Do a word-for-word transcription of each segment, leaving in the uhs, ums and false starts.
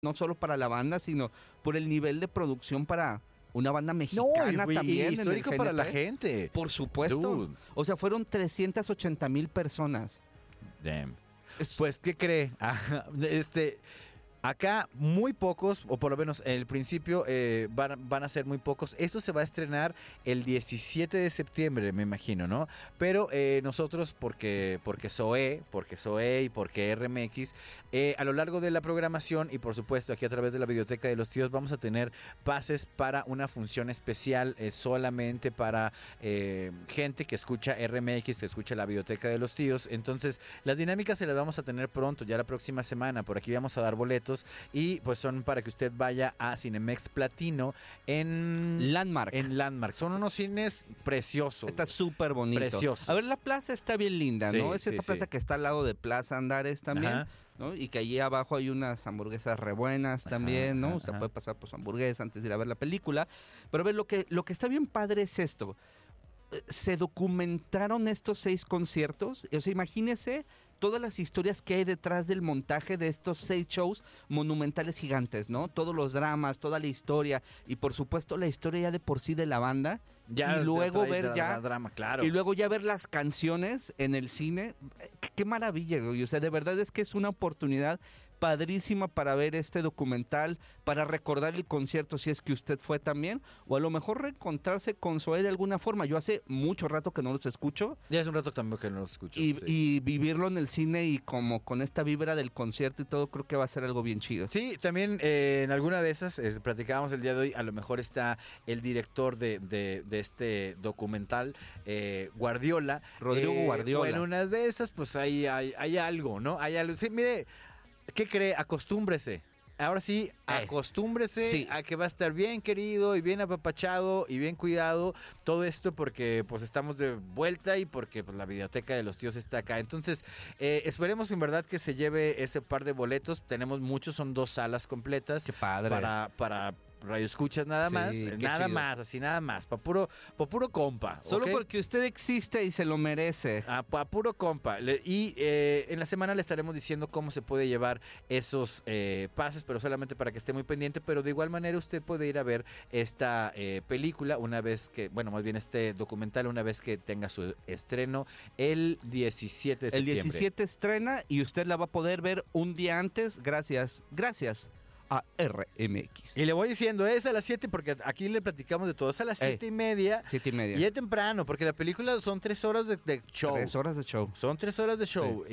no solo para la banda, sino por el nivel de producción para una banda mexicana no, y, también. Y histórico para la gente. Por supuesto. Dude. O sea, fueron trescientas ochenta mil personas. Damn. Es- Pues, ¿qué cree? este... Acá muy pocos, o por lo menos en el principio eh, van, van a ser muy pocos. Esto se va a estrenar el diecisiete de septiembre, me imagino, ¿no? Pero eh, nosotros, porque porque SOE, porque SOE y porque R M X, eh, a lo largo de la programación y por supuesto aquí a través de la Videoteca de los Tíos vamos a tener pases para una función especial eh, solamente para eh, gente que escucha R M X, que escucha la Videoteca de los Tíos. Entonces las dinámicas se las vamos a tener pronto, ya la próxima semana. Por aquí vamos a dar boletos. Y pues son para que usted vaya a Cinemex Platino en Landmark. En Landmark. Son unos cines preciosos. Está súper bonito. Preciosos. A ver, la plaza está bien linda, ¿no? Sí, Es esta sí, plaza sí. que está al lado de Plaza Andares también, Ajá. ¿no? Y que allí abajo hay unas hamburguesas re buenas también, ¿no? ajá, O sea, ajá. puede pasar por su hamburguesa antes de ir a ver la película. Pero a ver, lo que, lo que está bien padre es esto. Eh, Se documentaron estos seis conciertos. O sea, imagínese todas las historias que hay detrás del montaje de estos seis shows monumentales gigantes, ¿no? Todos los dramas, toda la historia y por supuesto la historia ya de por sí de la banda. Ya y luego trae ver dra- ya drama, claro. y luego ya ver las canciones en el cine. Qué, qué maravilla, güey. O sea, de verdad es que es una oportunidad padrísima para ver este documental, para recordar el concierto si es que usted fue también, o a lo mejor reencontrarse con Zoé de alguna forma. Yo hace mucho rato que no los escucho. Ya es un rato también que no los escucho. Y, sí. y vivirlo en el cine y como con esta vibra del concierto y todo, creo que va a ser algo bien chido. Sí, también eh, en alguna de esas, eh, platicábamos el día de hoy, a lo mejor está el director de, de, de este documental, eh, Guardiola. Rodrigo Eh, Guardiola. O en una de esas, pues ahí hay, hay algo, ¿no? Hay algo. Sí, mire, ¿qué cree? Acostúmbrese. Ahora sí, acostúmbrese sí. a que va a estar bien querido y bien apapachado y bien cuidado todo esto porque pues estamos de vuelta y porque pues, la Videoteca de los Tíos está acá. Entonces, eh, esperemos en verdad que se lleve ese par de boletos. Tenemos muchos, son dos salas completas. Qué padre. Para, para Radio Escuchas nada Sí, más. qué Nada chido. más, así nada más. Pa' puro, pa' puro compa. Solo ¿ok? porque usted existe y se lo merece. A, a puro compa. Le- y eh, en la semana le estaremos diciendo cómo se puede llevar esos eh, pases, pero solamente para que esté muy pendiente. Pero de igual manera usted puede ir a ver esta eh, película una vez que, bueno, más bien este documental una vez que tenga su estreno el diecisiete de El septiembre. diecisiete estrena y usted la va a poder ver un día antes gracias, gracias a R M X. Y le voy diciendo, es a las siete porque aquí le platicamos de todo. Es a las Ey. siete y media. Siete y media. Y es temprano, porque la película son tres horas de, de show. Tres horas de show. Son tres horas de show.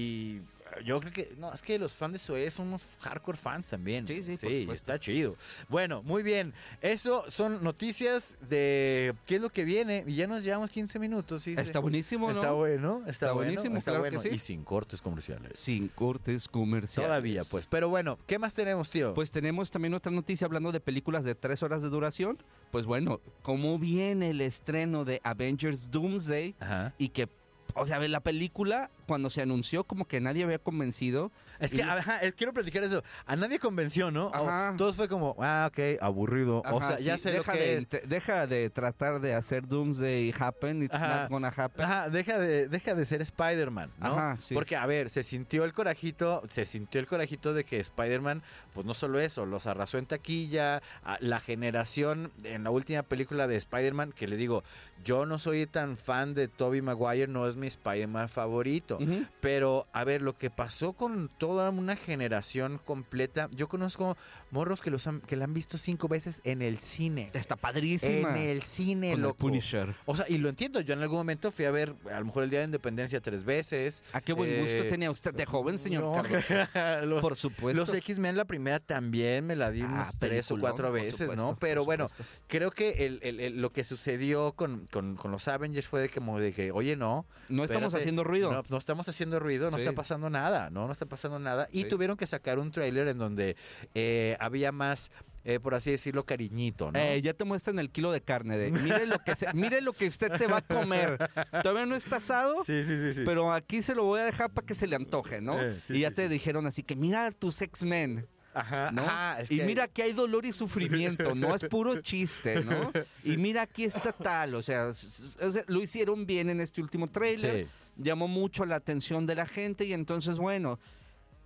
Y yo creo que, no, es que los fans de Zoé son unos hardcore fans también. Sí, sí, por Sí, supuesto. está chido. Bueno, muy bien. Eso son noticias de qué es lo que viene. Y ya nos llevamos quince minutos. ¿sí? Está buenísimo, ¿no? Está bueno, está, Está bueno, buenísimo, está claro que bueno. sí. Y sin cortes comerciales. Sin cortes comerciales. Todavía, pues. Pero bueno, ¿qué más tenemos, tío? Pues tenemos también otra noticia hablando de películas de tres horas de duración. Pues bueno, como viene el estreno de Avengers Doomsday Ajá. y que, o sea, la película cuando se anunció como que nadie había convencido. Es que, Y- ajá, es- quiero platicar eso. A nadie convenció, ¿no? Ajá. O- todos fue como, ah, ok, aburrido. o Ajá, sea, ya sí, sé deja lo que de, es. te- deja de tratar de hacer Doomsday happen, it's Ajá. not gonna happen. Ajá, deja de, deja de ser Spider-Man, ¿no? Ajá, sí. Porque, a ver, se sintió el corajito, se sintió el corajito de que Spider-Man, pues no solo eso, los arrasó en taquilla, a la generación en la última película de Spider-Man, que le digo, yo no soy tan fan de Tobey Maguire, no es mi Spider-Man favorito, Ujú. pero, a ver, lo que pasó con toda una generación completa, yo conozco morros que, los han, que la han visto cinco veces en el cine. Está padrísima. En el cine, Con el loco. Punisher. O sea, y lo entiendo, yo en algún momento fui a ver a lo mejor el Día de Independencia tres veces. ¿A qué buen Eh, gusto tenía usted de joven, señor no, Carlos? los, Por supuesto. Los X-Men la primera también me la di Ah, unas tres o peliculón, cuatro por veces, supuesto, ¿no? Pero por bueno, supuesto. creo que el, el- el- lo que sucedió con, con, con los Avengers fue de como de que, oye, no. No estamos espérate, haciendo ruido. No, no estamos haciendo ruido, no Sí. está pasando nada, ¿no? No está pasando nada. Y Sí. tuvieron que sacar un tráiler en donde eh, había más, eh, por así decirlo, cariñito, ¿no? Eh, ya te muestran el kilo de carne. De, mire, lo que se- mire lo que usted se va a comer. Todavía no está asado, sí, sí, sí, sí. pero aquí se lo voy a dejar para que se le antoje, ¿no? Eh, sí, y ya sí, te sí. dijeron así que mira tus X-Men, Ajá, ¿no? ajá, es y que- mira que hay dolor y sufrimiento, no es puro chiste, ¿no? Y mira aquí está tal, o sea, s- s- o sea, lo hicieron bien en este último tráiler, Sí. llamó mucho la atención de la gente y entonces, bueno,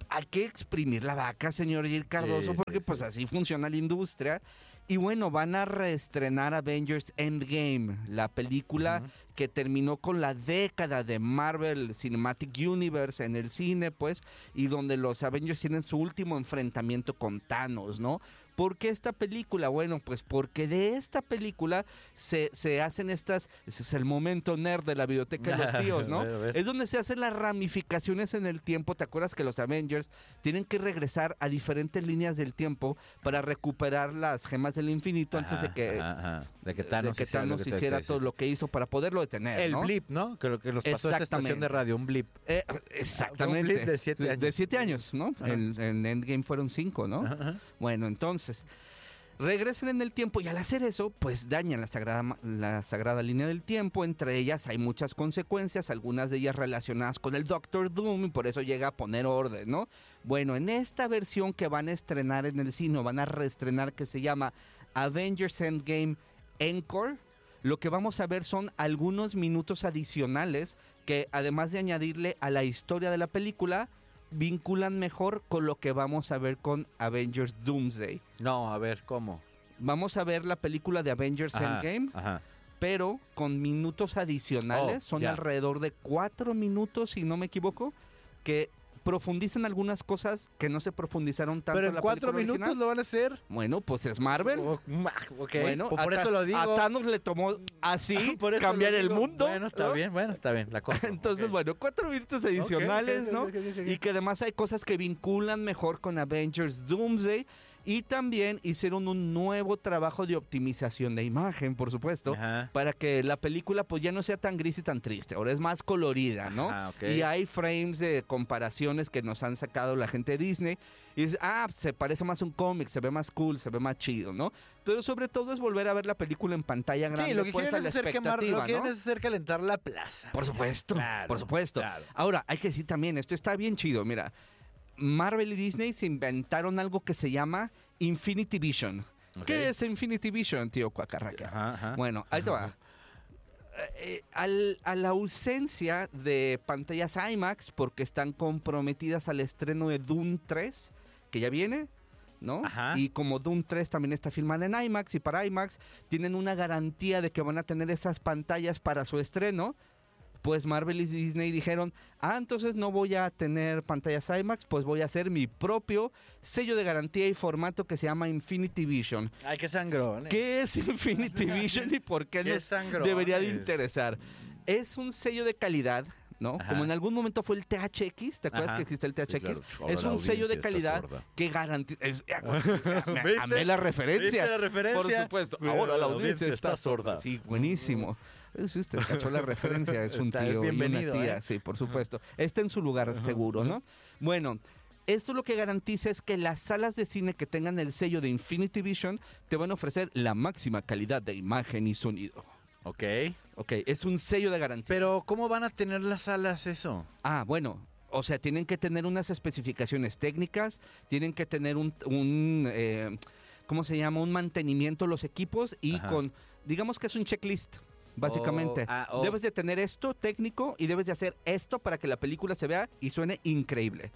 hay que exprimir la vaca, señor Gil Cardoso, Sí, porque sí, pues sí. así funciona la industria. Y bueno, van a reestrenar Avengers Endgame, la película Ujú. que terminó con la década de Marvel Cinematic Universe en el cine, pues, y donde los Avengers tienen su último enfrentamiento con Thanos, ¿no? ¿Por qué esta película? Bueno, pues porque de esta película se, se hacen estas, ese es el momento nerd de la biblioteca de los tíos, ¿no? A ver, a ver. Es donde se hacen las ramificaciones en el tiempo. ¿Te acuerdas que los Avengers tienen que regresar a diferentes líneas del tiempo para recuperar las gemas del infinito antes de Ajá, que ajá, ajá. de que de Thanos, que hiciera, Thanos lo que te hiciera decía, todo sí, lo que hizo para poderlo detener, el ¿no? blip, ¿no? Que lo que nos pasó a esta estación Exactamente. de radio, un blip. Eh, exactamente. Fue un blip de siete años. De siete años, ¿no? Ajá. En, en Endgame fueron cinco, ¿no? Ajá, ajá. Bueno, entonces, regresan en el tiempo y al hacer eso, pues dañan la sagrada, ma- la sagrada línea del tiempo. Entre ellas hay muchas consecuencias, algunas de ellas relacionadas con el Doctor Doom y por eso llega a poner orden, ¿no? Bueno, en esta versión que van a estrenar en el cine, o van a reestrenar, que se llama Avengers Endgame Encore, lo que vamos a ver son algunos minutos adicionales que, además de añadirle a la historia de la película, vinculan mejor con lo que vamos a ver con Avengers Doomsday. No, a ver, ¿cómo? Vamos a ver la película de Avengers Ajá, Endgame, Ajá. pero con minutos adicionales. Oh, Son ya. alrededor de cuatro minutos, si no me equivoco, que profundizan algunas cosas que no se profundizaron tanto Pero en en la cuatro película minutos original. lo van a hacer. Bueno, pues es Marvel. Oh, ma- ok, Bueno, por, por a eso Ta- lo digo. A Thanos le tomó así Por eso cambiar lo el digo. mundo. Bueno, está ¿no? bien, bueno, está bien, la compro. Entonces, Ok. bueno, cuatro minutos adicionales, Ok, ok, ¿no? ok, ok, ok. Y que además hay cosas que vinculan mejor con Avengers Doomsday. Y también hicieron un nuevo trabajo de optimización de imagen, por supuesto, Ajá. para que la película pues ya no sea tan gris y tan triste. Ahora es más colorida, ¿no? Ajá, ok. Y hay frames de comparaciones que nos han sacado la gente de Disney. Y dices, ah, se parece más a un cómic, se ve más cool, se ve más chido, ¿no? Pero sobre todo es volver a ver la película en pantalla grande. Sí, lo que pues, quieren a es la hacer quemar, lo expectativa, que quieren ¿no? es hacer calentar la plaza. Por supuesto, Claro, por supuesto. claro. Ahora, hay que decir también, esto está bien chido, mira. Marvel y Disney se inventaron algo que se llama Infinity Vision. Ok. ¿Qué es Infinity Vision, tío Cuacarraca? Ajá, ajá. Bueno, ahí te va. Eh, al- a la ausencia de pantallas IMAX, porque están comprometidas al estreno de Doom tres, que ya viene, ¿no? Ajá. Y como Doom tres también está filmada en IMAX, y para IMAX tienen una garantía de que van a tener esas pantallas para su estreno, pues Marvel y Disney dijeron, ah, entonces no voy a tener pantallas IMAX, pues voy a hacer mi propio sello de garantía y formato que se llama Infinity Vision. Ay, qué sangrón. eh. ¿Qué es Infinity Vision y por qué Qué nos sangrones. debería de interesar? Es un sello de calidad, ¿no? Ajá. Como en algún momento fue el T H X, ¿te acuerdas Ajá. que existe el T H X? Sí, claro. Ahora Es la un sello de audiencia está calidad sorda. que garantiza... Amé ¿Viste? la referencia. ¿Viste la referencia? Por supuesto. Mira, Ahora la la audiencia audiencia está está sorda. Sí, buenísimo. Es usted cachó la referencia, es un Está- tío es y una bienvenido, tía, ¿eh? sí, por supuesto. Está en su lugar seguro, ¿no? Bueno, esto lo que garantiza es que las salas de cine que tengan el sello de Infinity Vision te van a ofrecer la máxima calidad de imagen y sonido. Ok. Ok, es un sello de garantía. Pero, ¿cómo van a tener las salas eso? Ah, bueno, o sea, tienen que tener unas especificaciones técnicas, tienen que tener un, un eh, ¿cómo se llama? Un mantenimiento los equipos y Ajá. con, digamos que es un checklist, básicamente. Oh, ah, oh. Debes de tener esto técnico y debes de hacer esto para que la película se vea y suene increíble.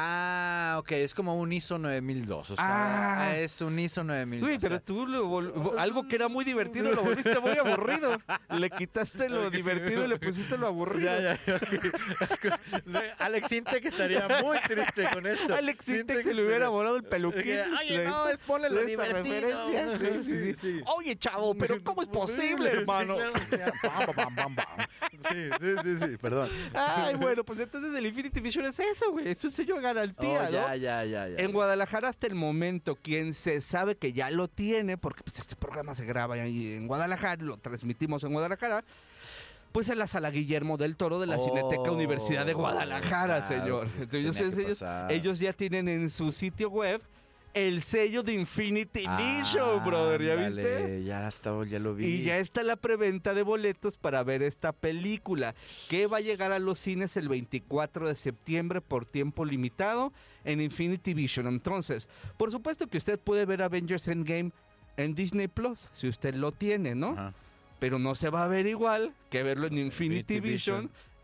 Ah, ok, es como un I S O nueve mil dos. O sea, Ah. es un I S O nueve mil dos. Uy, pero tú lo vol- vo- algo que era muy divertido lo volviste muy aburrido. Le quitaste lo divertido y le pusiste lo aburrido. Ya, ya, ok. Alex Sintek estaría muy triste con esto. Alex Sintek se le hubiera volado el peluquín. Oye, de no, esta- es ponle lo de esta divertido. referencia. Sí, sí, sí. Sí, sí. Oye, chavo, pero ¿cómo es posible, hermano? Bam, bam, bam, bam. Sí, sí, sí, sí, perdón. Ay, bueno, pues entonces el Infinity Vision es eso, güey. Es un sello de garantía, Oh, ¿no? ya, ya, ya, ya. En Guadalajara hasta el momento, quien se sabe que ya lo tiene, porque pues, este programa se graba ahí en Guadalajara, lo transmitimos en Guadalajara, pues en la sala Guillermo del Toro de la Oh, Cineteca Universidad de Guadalajara, claro, señor. pues, Entonces, tenía que ellos, pasar. ellos ya tienen en su sitio web el sello de Infinity Vision, brother, ¿ya Ándale, viste? Ya está, ya lo vi. Y ya está la preventa de boletos para ver esta película, que va a llegar a los cines el veinticuatro de septiembre por tiempo limitado en Infinity Vision. Entonces, por supuesto que usted puede ver Avengers Endgame en Disney Plus, si usted lo tiene, ¿no? Ajá. Pero no se va a ver igual que verlo en Infinity, Infinity Vision, Vision.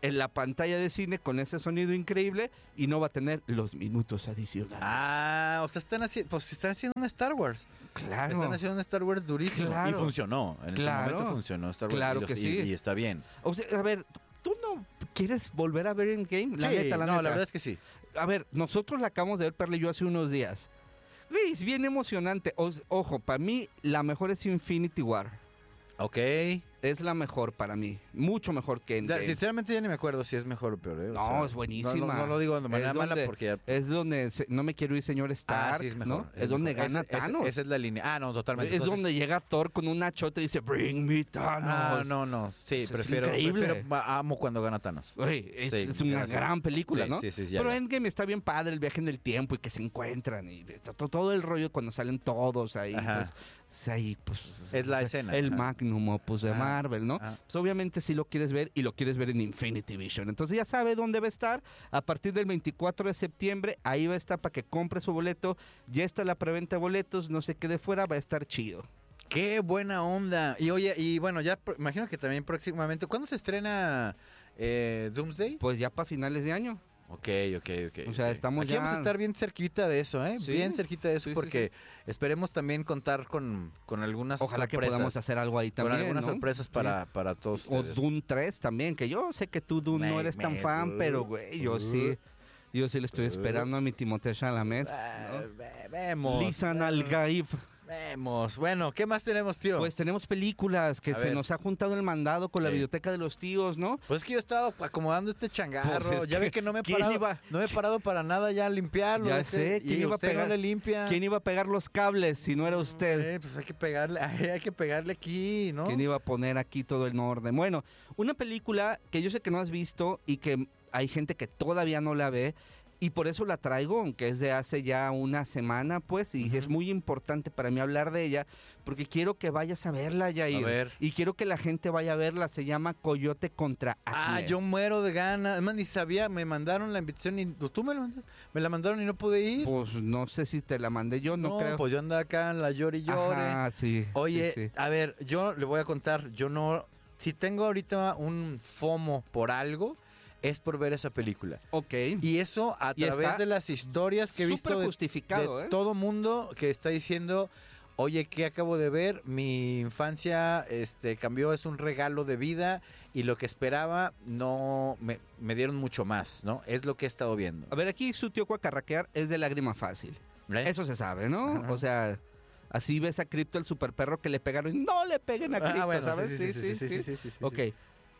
en la pantalla de cine con ese sonido increíble y no va a tener los minutos adicionales. Ah, o sea, están haciendo, pues están haciendo un Star Wars. Claro. Están haciendo un Star Wars durísimo. Claro. Y funcionó. En Claro. ese momento funcionó Star Wars. Claro y los- que y- sí. Y está bien. O sea, a ver, ¿tú no quieres volver a ver Endgame? La Sí, neta, la no, neta. la verdad es que sí. A ver, nosotros la acabamos de ver, Perla y yo, hace unos días. Güey, es bien emocionante. O- ojo, para mí la mejor es Infinity War. Ok. Es la mejor para mí. Mucho mejor que Ya, Endgame. sinceramente ya ni me acuerdo si es mejor o peor. ¿eh? O No, sea, es buenísima. No, no, no lo digo de manera Es mala donde- porque ya... Es donde se- no me quiero ir, señor Stark. Ah, sí, es mejor. ¿no? Es, donde mejor. gana Ese- ese- Thanos. Esa es la línea. Ah, no, totalmente. Es Entonces- donde llega Thor con un achota y dice, bring me Thanos. Ah, no, no. Sí, Es prefiero, increíble. prefiero- Amo cuando gana Thanos. Güey, es, Sí, es una gracias. gran película, Sí, ¿no? sí, sí, ya, Pero ya. Endgame está bien padre, el viaje en el tiempo y que se encuentran y to- todo el rollo cuando salen todos ahí, Ajá. pues, es ahí, pues, Es la es escena, el ajá. magnum opus de Ajá, Marvel, ¿no? ajá. Pues obviamente sí lo quieres ver y lo quieres ver en Infinity Vision. Entonces ya sabe dónde va a estar. A partir del veinticuatro de septiembre, ahí va a estar para que compre su boleto. Ya está la preventa de boletos, no se quede fuera, va a estar chido. Qué buena onda. Y oye, y bueno, ya pro- imagino que también próximamente. ¿Cuándo se estrena eh, Doomsday? Pues ya para finales de año. Ok, ok, ok. O sea, ok. estamos Aquí ya- vamos a estar bien cerquita de eso, ¿eh? Sí. Bien cerquita de eso, Sí, sí, porque esperemos también contar con, con algunas Ojalá que sorpresas. podamos hacer algo ahí Con también, algunas ¿no? sorpresas para, para todos O ustedes. Dune tres también, que yo sé que tú Dune no Me- eres tan me- fan, pero güey, yo sí. Yo sí le estoy esperando a mi Timothée Chalamet. Ah, ve- vemos. Lisan Al-Gaib. Vemos. Bueno, ¿qué más tenemos, tío? Pues tenemos películas que A se ver. nos ha juntado el mandado con la Sí. biblioteca de los tíos, ¿no? Pues es que yo he estado acomodando este changarro. Pues es ya que, ve que no me he ¿quién parado. iba? No me he parado para nada ya a limpiarlo. Ya ¿ves? sé, Y ¿quién iba a usted pegar? no le limpia. ¿Quién iba a pegar los cables si no era usted? Eh, pues hay que pegarle, hay que pegarle aquí, ¿no? ¿Quién iba a poner aquí todo el orden? Bueno, una película que yo sé que no has visto y que hay gente que todavía no la ve y por eso la traigo, aunque es de hace ya una semana, pues, y Ujú. es muy importante para mí hablar de ella porque quiero que vayas a verla, Yair. A ver. Y quiero que la gente vaya a verla, se llama Coyote contra Ah, Acme. yo muero de ganas. Además, ni sabía, me mandaron la invitación y tú me la mandaste. Me la mandaron y no pude ir. Pues no sé si te la mandé yo, no, no, creo. pues yo andaba acá en la llore y llore. Ajá, sí. Oye, sí, sí. a ver, yo le voy a contar, yo no, si tengo ahorita un FOMO por algo, es por ver esa película. Ok. Y eso a Y través está de las historias que he visto súper de, justificado, de ¿eh? todo mundo que está diciendo, oye, ¿qué acabo de ver? Mi infancia este, cambió, es un regalo de vida y lo que esperaba no me, me dieron mucho más, ¿no? Es lo que he estado viendo. A ver, aquí su tío Cuacarraquear es de lágrima fácil. ¿Eh? Eso se sabe, ¿no? Ajá. O sea, así ves a Crypto, el super perro que le pegaron. y No le peguen a Ah, Crypto, bueno, ¿sabes? Sí, sí, sí. sí, sí, sí, sí. Ok. Eh,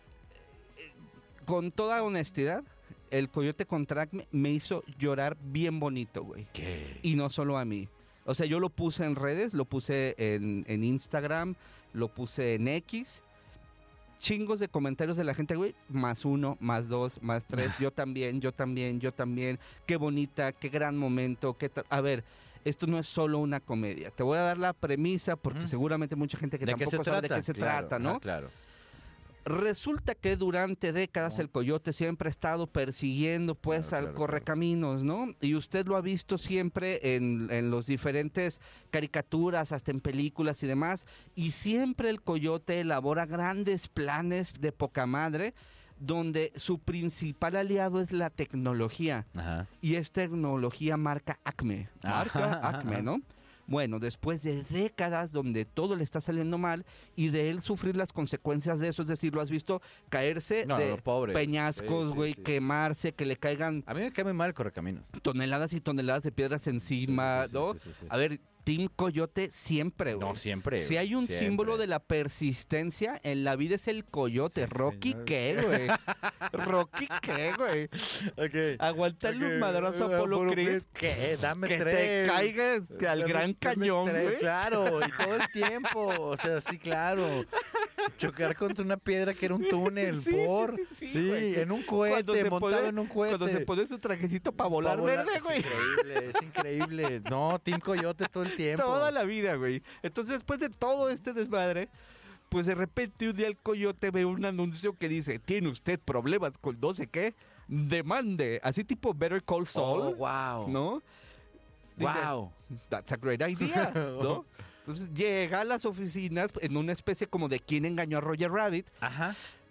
Con toda honestidad, el Coyote contra Acme me hizo llorar bien bonito, güey. ¿Qué? Y no solo a mí. O sea, yo lo puse en redes, lo puse en, en Instagram, lo puse en X. Chingos de comentarios de la gente, güey. Más uno, más dos, más tres. Yo también, yo también, yo también. Qué bonita, qué gran momento. Qué ta- a ver, esto no es solo una comedia. Te voy a dar la premisa porque Ujú. seguramente mucha gente que ¿De qué tampoco se sabe trata? de qué se Claro, trata, ¿no? ah, claro. Resulta que durante décadas No. el coyote siempre ha estado persiguiendo pues Claro, al claro, correcaminos, ¿no? Y usted lo ha visto siempre en, en los diferentes caricaturas, hasta en películas y demás. Y siempre el coyote elabora grandes planes de poca madre donde su principal aliado es la tecnología. Ajá. Y esta tecnología marca Acme. Marca Ajá, ajá, Acme, ajá. ¿no? Bueno, después de décadas donde todo le está saliendo mal y de él sufrir las consecuencias de eso, es decir, lo has visto caerse No, de no, pobre. peñascos, Sí, sí, güey, sí. quemarse, que le caigan A mí me cae muy mal el correcaminos. toneladas y toneladas de piedras encima, Sí, sí, sí, ¿no? sí, sí, sí. A ver, Team Coyote siempre, güey. No, siempre. Si hay un siempre. símbolo de la persistencia en la vida es el coyote. Sí, ¿Rocky señor. qué, güey? ¿Rocky qué, güey? Ok. Aguantarle un Ok. madrazo a Apolo Apolo Creed. Creed, ¿qué? Dame Que tres. te caigas al Dame- gran dame cañón, tres, güey. Claro, y todo el tiempo. O sea, sí, claro. Chocar contra una piedra que era un túnel, Sí, sí, por. sí, sí, Sí, güey, que en un cuando cohete, se montado pone- en un cohete. Cuando se pone su trajecito para volar Pa' volar, verde, güey. Es increíble, es increíble. No, Team Coyote todo el tiempo. Toda la vida, güey. Entonces, después de todo este desmadre, pues de repente un día el coyote ve un anuncio que dice, ¿tiene usted problemas con no sé qué? Demande. Así tipo Better Call Saul, Oh, wow. ¿no? Dice, Wow. That's a great idea, ¿no? Entonces llega a las oficinas en una especie como de quién engañó a Roger Rabbit. Ajá.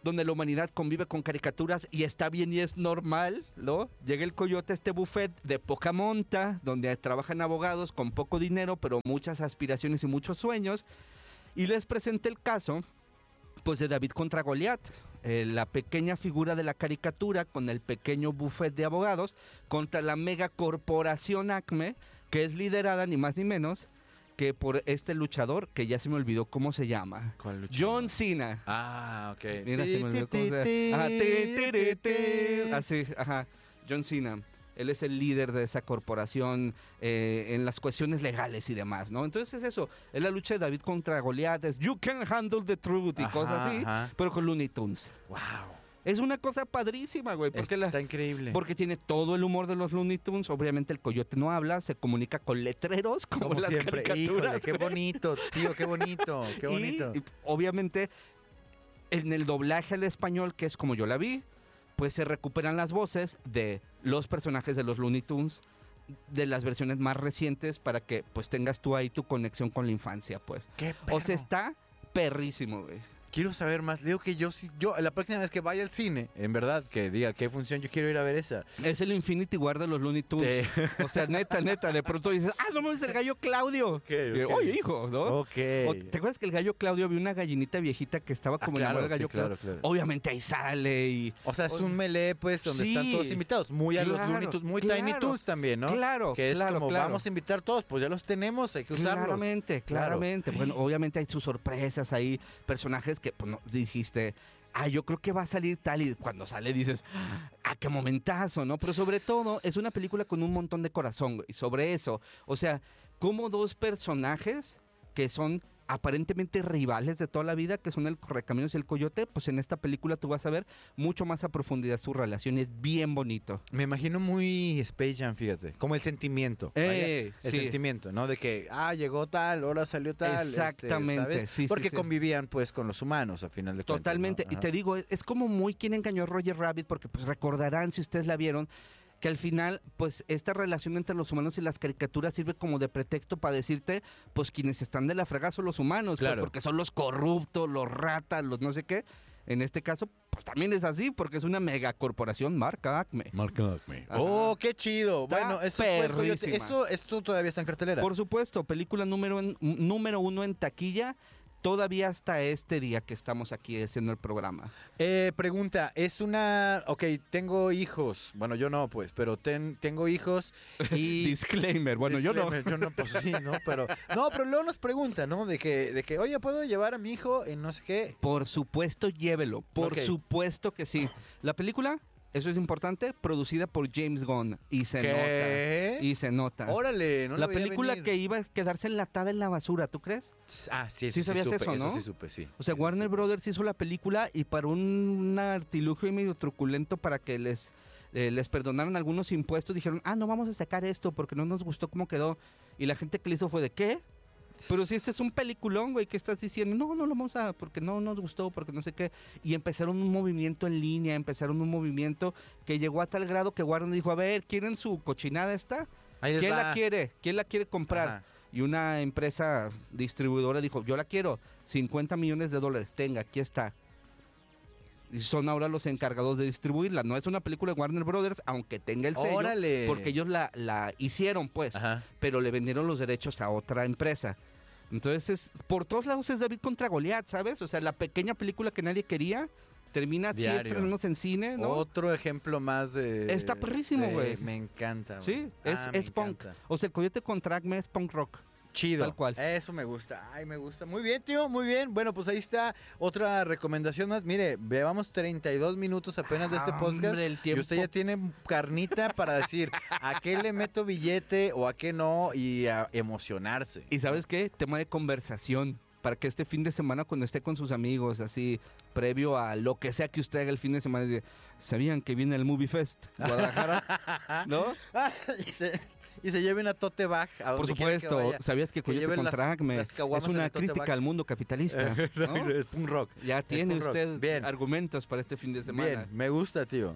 donde la humanidad convive con caricaturas y está bien y es normal, ¿no? Llega el coyote a este buffet de poca monta, donde trabajan abogados con poco dinero, pero muchas aspiraciones y muchos sueños, y les presenta el caso, pues, de David contra Goliat, eh, la pequeña figura de la caricatura con el pequeño buffet de abogados contra la megacorporación Acme, que es liderada ni más ni menos que por este luchador, que ya se me olvidó cómo se llama. ¿Cuál luchador? John Cena. Ah, ok. Mira, se me olvidó cómo se llama. Ajá, ti, ti, ti, ti. Así, ajá. John Cena. Él es el líder de esa corporación eh, en las cuestiones legales y demás, ¿no? Entonces es eso. Es la lucha de David contra Goliat. Es You Can Handle the Truth y Ajá, cosas así, ajá. pero con Looney Tunes. Wow. Es una cosa padrísima, güey. Porque Está la, increíble. Porque tiene todo el humor de los Looney Tunes. Obviamente el coyote no habla, se comunica con letreros como, Como las siempre. caricaturas. Híjole, qué güey. bonito, tío, qué bonito, qué bonito. Y, y, obviamente en el doblaje al español, que es como yo la vi, pues se recuperan las voces de los personajes de los Looney Tunes, de las versiones más recientes, para que pues tengas tú ahí tu conexión con la infancia, pues. Qué O perro. sea, está perrísimo, güey. Quiero saber más. Digo que yo sí, yo la próxima vez que vaya al cine, en verdad, que diga qué función, yo quiero ir a ver esa. Es el Infinity War de los Looney Tunes. Sí. O sea, neta, neta, de pronto dices, ah, no mames, el gallo Claudio. Ok, Y, ok. Oye, hijo, ¿no? Ok. O, ¿te acuerdas que el gallo Claudio había una gallinita viejita que estaba Ah, como claro, enamorada del gallo sí, claro, Claudio? claro. Obviamente ahí sale y... O sea, es un melee, pues, donde Sí. están todos invitados. Muy a los Claro, Looney Tunes, muy claro. Tiny Toons también, ¿no? Claro, Que es claro, como, claro. vamos a invitar todos, pues ya los tenemos, hay que usarlos. Claramente, Claro. claramente. Bueno, obviamente hay sus sorpresas, hay personajes que pues, no, dijiste, ah, yo creo que va a salir tal, y cuando sale dices, ah, qué momentazo, ¿no? Pero sobre todo es una película con un montón de corazón, güey. Sobre eso, o sea, como dos personajes que son aparentemente rivales de toda la vida, que son el Correcaminos y el Coyote, pues en esta película tú vas a ver mucho más a profundidad su relación y es bien bonito. Me imagino muy Space Jam, fíjate. Como el sentimiento. Eh, vaya, el sí. sentimiento, ¿no? De que, ah, llegó tal, ahora salió tal. este, Exactamente, ¿sabes? sí, sí, Porque sí. convivían, pues, con los humanos, a final de cuentas. Totalmente. ¿no? Y Ajá. te digo, es, es como muy quien engañó a Roger Rabbit, porque pues recordarán, si ustedes la vieron, que al final, pues, esta relación entre los humanos y las caricaturas sirve como de pretexto para decirte, pues, quienes están de la fregada son los humanos, pues, Claro. porque son los corruptos, los ratas, los no sé qué. En este caso, pues, también es así, porque es una megacorporación marca Acme. Marca Acme. Ajá. Oh, qué chido. Está Bueno, eso fue Coyote. perrísima. Esto, esto todavía está en cartelera. Por supuesto, película número, en- número uno en taquilla, todavía hasta este día que estamos aquí haciendo el programa. Eh, pregunta, es una... Ok, tengo hijos. Bueno, yo no, pues, pero ten- tengo hijos y... Disclaimer, bueno, yo no. Disclaimer, Yo no, pues sí, ¿no? Pero, no, pero luego nos pregunta, ¿no? De que, de que, oye, ¿puedo llevar a mi hijo en no sé qué? Por supuesto, llévelo. Por Ok. supuesto que sí. La película, eso es importante, producida por James Gunn. Y se ¿Qué? nota. Y se nota. Órale, no la lo veía película venir. que iba a quedarse enlatada en la basura, ¿tú crees? Ah, sí, eso Sí sabías supe, eso, ¿no? sí supe, sí. O sea, Sí, sí Warner supe. Brothers hizo la película y para un, un artilugio y medio truculento para que les, eh, les perdonaran algunos impuestos, dijeron, ah, no vamos a sacar esto porque no nos gustó cómo quedó. Y la gente que le hizo fue de, ¿qué? Pero si este es un peliculón, güey, ¿qué estás diciendo? No, no lo vamos a, porque no nos gustó, porque no sé qué. Y empezaron un movimiento en línea, empezaron un movimiento que llegó a tal grado que Warner dijo, a ver, ¿quieren su cochinada esta? Ahí les ¿Quién va. la quiere? ¿Quién la quiere comprar? Ajá. Y una empresa distribuidora dijo, yo la quiero, cincuenta millones de dólares, tenga, aquí está. Y son ahora los encargados de distribuirla. No es una película de Warner Brothers, aunque tenga el sello, Órale. porque ellos la, la hicieron, pues, Ajá. pero le vendieron los derechos a otra empresa. Entonces, es- por todos lados es David contra Goliat, ¿sabes? O sea, la pequeña película que nadie quería, termina así Diario. estrenándose en cine, ¿no? Otro ejemplo más de... Está perrísimo, de- güey. Me encanta, güey. Sí, es, Ah, me es punk. encanta. O sea, el Coyote contra Acme es punk rock. Chido. Tal cual. Eso me gusta. Ay, me gusta. Muy bien, tío. Muy bien. Bueno, pues ahí está otra recomendación más. Mire, llevamos treinta y dos minutos apenas de este Ah, podcast. hombre, el Y tiempo. usted ya tiene carnita para decir a qué le meto billete o a qué no y a emocionarse. Y ¿sabes qué? Tema de conversación. Para que este fin de semana, cuando esté con sus amigos, así, previo a lo que sea que usted haga el fin de semana, diga, ¿sabían que viene el Movie Fest Guadalajara? ¿No? y, se, y se lleven a Tote Bag. A Por donde quiera que supuesto. vaya. ¿Sabías que Que Coyote lleven las- contra Acme las caguamas es en una el tote crítica bag. al mundo capitalista? ¿no? Es punk rock. Ya tiene punk rock. usted Bien. argumentos para este fin de semana. Bien, me gusta, tío.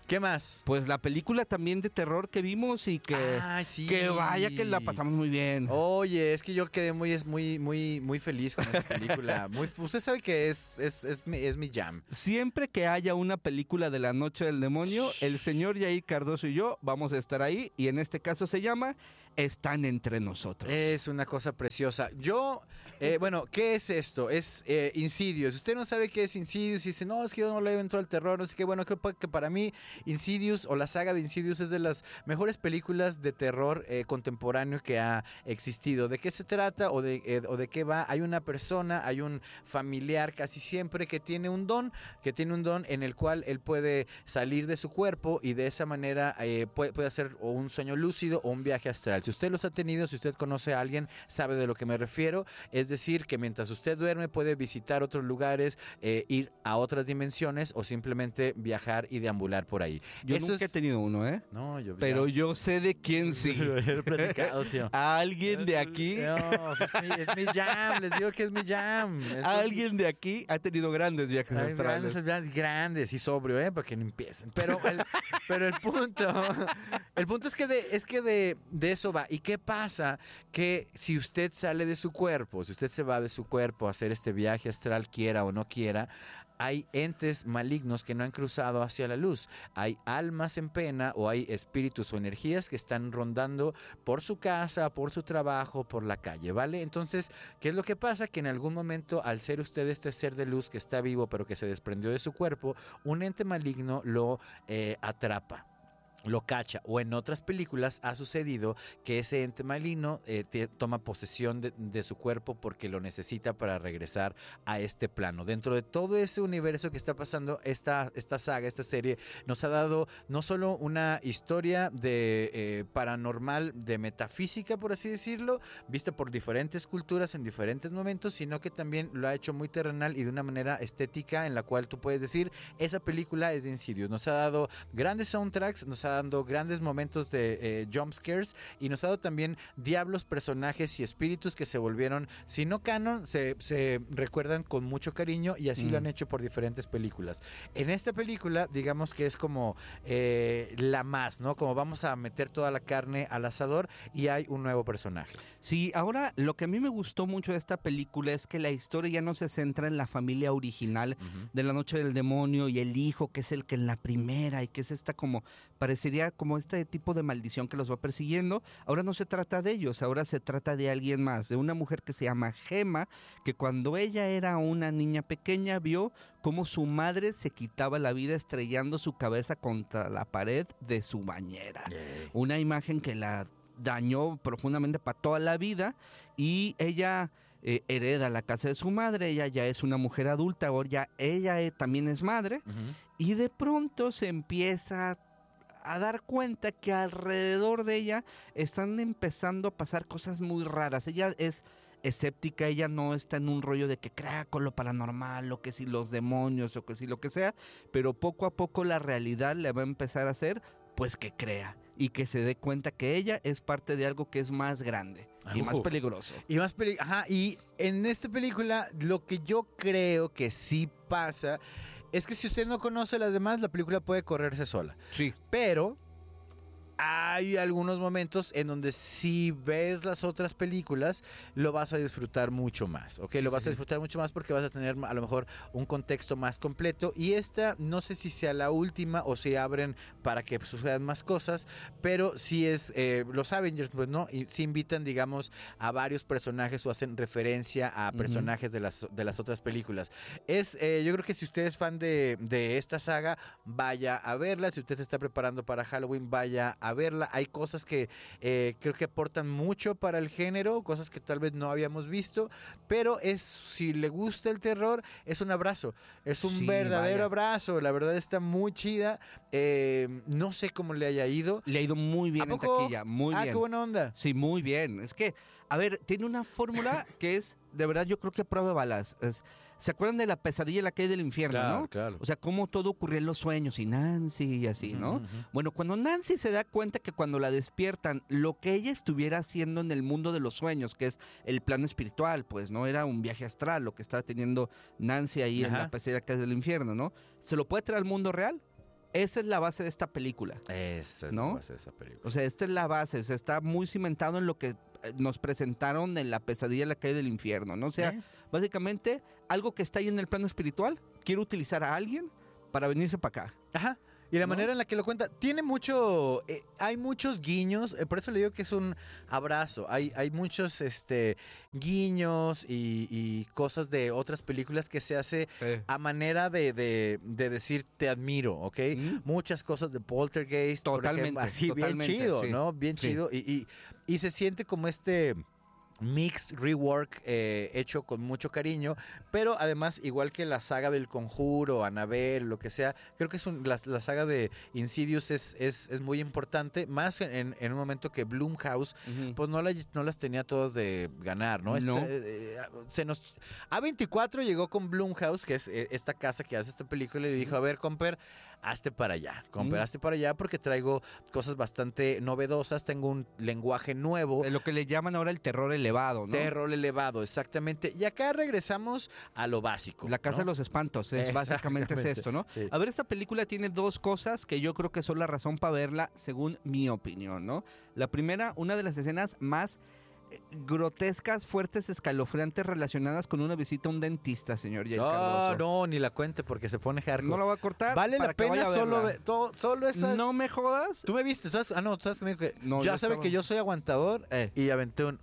¿Qué más? Pues la película también de terror que vimos y que, Ay, sí. que vaya que la pasamos muy bien. Oye, es que yo quedé muy, es muy, muy, muy feliz con esta película. Muy, usted sabe que es, es, es, mi, es mi jam. Siempre que haya una película de la noche del demonio, el señor Yair Cardoso y yo vamos a estar ahí, y en este caso se llama Están entre nosotros. Es una cosa preciosa. Yo, eh, bueno, ¿qué es esto? Es eh, Insidious. Usted no sabe qué es Insidious y dice, no, es que yo no le entro al terror. Así que bueno, creo que para mí Insidious o la saga de Insidious es de las mejores películas de terror eh, contemporáneo que ha existido. ¿De qué se trata o de, eh, o de qué va? Hay una persona, hay un familiar casi siempre que tiene un don, que tiene un don en el cual él puede salir de su cuerpo y de esa manera eh, puede, puede hacer o un sueño lúcido o un viaje astral. Si usted los ha tenido, si usted conoce a alguien, sabe de lo que me refiero. Es decir, que mientras usted duerme puede visitar otros lugares, eh, ir a otras dimensiones o simplemente viajar y deambular por ahí. Yo Eso nunca es... he tenido uno, ¿eh? No, yo Pero ya... yo sé de quién sí. He platicado, tío. Alguien de aquí, No, o sea, es, mi, es mi jam, les digo que es mi jam. Entonces, alguien de aquí ha tenido grandes viajes Ay, astrales. grandes, grandes, grandes y sobrio, ¿eh? Para que no empiecen. Pero el, pero el punto, el punto es que, de, es que de, de eso va. ¿Y qué pasa? Que si usted sale de su cuerpo, si usted se va de su cuerpo a hacer este viaje astral, quiera o no quiera, hay entes malignos que no han cruzado hacia la luz. Hay almas en pena o hay espíritus o energías que están rondando por su casa, por su trabajo, por la calle, ¿vale? Entonces, ¿qué es lo que pasa? Que en algún momento, al ser usted este ser de luz que está vivo pero que se desprendió de su cuerpo, un ente maligno lo eh, atrapa. Lo cacha, o en otras películas ha sucedido que ese ente maligno eh, te, toma posesión de, de su cuerpo porque lo necesita para regresar a este plano. Dentro de todo ese universo que está pasando, esta, esta saga, esta serie, nos ha dado no solo una historia de eh, paranormal, de metafísica, por así decirlo, vista por diferentes culturas en diferentes momentos, sino que también lo ha hecho muy terrenal y de una manera estética en la cual tú puedes decir, esa película es de Insidious. Nos ha dado grandes soundtracks, nos ha dando grandes momentos de eh, jump scares y nos ha dado también diablos, personajes y espíritus que se volvieron, si no canon, se, se recuerdan con mucho cariño y así mm. lo han hecho por diferentes películas. En esta película, digamos que es como eh, la más, ¿no? Como vamos a meter toda la carne al asador y hay un nuevo personaje. Sí, ahora lo que a mí me gustó mucho de esta película es que la historia ya no se centra en la familia original uh-huh. de La Noche del Demonio y el hijo que es el que en la primera y que es esta como parecería como este tipo de maldición que los va persiguiendo. Ahora no se trata de ellos, ahora se trata de alguien más, de una mujer que se llama Gemma, que cuando ella era una niña pequeña vio cómo su madre se quitaba la vida estrellando su cabeza contra la pared de su bañera. Yeah. Una imagen que la dañó profundamente para toda la vida y ella eh, hereda la casa de su madre, ella ya es una mujer adulta, ahora ya ella eh, también es madre uh-huh. y de pronto se empieza a dar cuenta que alrededor de ella están empezando a pasar cosas muy raras. Ella es escéptica, ella no está en un rollo de que crea con lo paranormal, o que si los demonios, o que si lo que sea, pero poco a poco la realidad le va a empezar a hacer, pues que crea, y que se dé cuenta que ella es parte de algo que es más grande y Uf. más peligroso. Y más peli- Ajá, y en esta película lo que yo creo que sí pasa es que si usted no conoce las demás, la película puede correrse sola. Sí. Pero hay algunos momentos en donde si ves las otras películas, lo vas a disfrutar mucho más, ¿ok? Sí, lo vas sí, a disfrutar sí. mucho más porque vas a tener a lo mejor un contexto más completo. Y esta, no sé si sea la última o si abren para que sucedan más cosas, pero sí es, eh, los Avengers, pues, ¿no? Y sí invitan, digamos, a varios personajes o hacen referencia a personajes uh-huh. de, las, de las otras películas. Es, eh, yo creo que si usted es fan de, de esta saga, vaya a verla. Si usted se está preparando para Halloween, vaya a verla. Hay cosas que eh, creo que aportan mucho para el género, cosas que tal vez no habíamos visto, pero es, si le gusta el terror, es un abrazo, es un sí, verdadero vaya. abrazo, la verdad está muy chida. Eh, no sé cómo le haya ido. Le ha ido muy bien en taquilla, muy ah, bien. Ah, qué buena onda. Sí, muy bien. Es que, a ver, tiene una fórmula que es, de verdad, yo creo que a prueba de balas. Es, ¿se acuerdan de La Pesadilla en la Calle del Infierno, claro, no? Claro. O sea, cómo todo ocurría en los sueños y Nancy y así, ¿no? Uh-huh. Bueno, cuando Nancy se da cuenta que cuando la despiertan, lo que ella estuviera haciendo en el mundo de los sueños, que es el plano espiritual, pues, ¿no? Era un viaje astral lo que estaba teniendo Nancy ahí uh-huh. en La Pesadilla en la Calle del Infierno, ¿no? ¿Se lo puede traer al mundo real? Esa es la base de esta película. Esa es ¿no? la base de esa película. O sea, esta es la base. O sea, está muy cimentado en lo que eh, nos presentaron en La pesadilla en la calle del infierno, ¿no? O sea, ¿Eh? básicamente, algo que está ahí en el plano espiritual, quiere utilizar a alguien para venirse para acá. Ajá. Y la ¿no? manera en la que lo cuenta, tiene mucho, eh, hay muchos guiños, eh, por eso le digo que es un abrazo. Hay, hay muchos este, guiños y, y cosas de otras películas que se hace Eh. a manera de, de, de decir te admiro, ¿ok? Mm. Muchas cosas de Poltergeist, por Totalmente, ejemplo, así totalmente, bien chido, sí. ¿no? Bien Sí. chido. Y, y, y se siente como este mixed rework eh, hecho con mucho cariño, pero además igual que la saga del Conjuro, Annabelle, lo que sea, creo que es un, la, la saga de Insidious es, es, es muy importante, más en, en un momento que Blumhouse Ujú. pues no, la- no las tenía todas de ganar, ¿no? No. Este, eh, eh, se nos, A veinticuatro llegó con Blumhouse, que es eh, esta casa que hace esta película, y le dijo, a ver, comper, hazte para allá, comper, Mm. hazte para allá porque traigo cosas bastante novedosas, tengo un lenguaje nuevo. Eh, Lo que le llaman ahora el terror elevado, ¿no? Terror elevado, exactamente. Y acá regresamos a lo básico. La Casa ¿no? de los Espantos, es básicamente es Exactamente, esto, ¿no? sí. A ver, esta película tiene dos cosas que yo creo que son la razón para verla, según mi opinión, ¿no? La primera, una de las escenas más eh, grotescas, fuertes, escalofriantes relacionadas con una visita a un dentista, señor Jay No, Cardoso. no, ni la cuente porque se pone hardcore. No la voy a cortar. Vale para la que pena vaya a solo, verla. ve- to- solo esas. No me jodas. Tú me viste, ¿sabes? Ah, no, tú sabes conmigo que No, ya yo sabe estaba- que yo soy aguantador Eh. y aventé un.